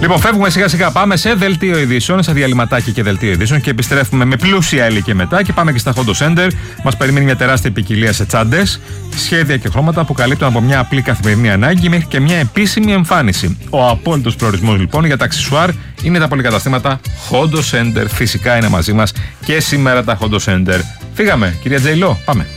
Λοιπόν, φεύγουμε σιγά σιγά. Πάμε σε δελτίο ειδήσεων, σε διαλυματάκι και δελτίο ειδήσεων και επιστρέφουμε με πλούσια ύλη και μετά. Και πάμε και στα Hondo Center. Μας περιμένει μια τεράστια ποικιλία σε τσάντες, σχέδια και χρώματα που καλύπτουν από μια απλή καθημερινή ανάγκη μέχρι και μια επίσημη εμφάνιση. Ο απόλυτος προορισμός λοιπόν για τα αξεσουάρ είναι τα πολυκαταστήματα Hondo Center. Φυσικά είναι μαζί μας και σήμερα τα Hondo Center. Φύγαμε, κυρία Τζέιλο, πάμε.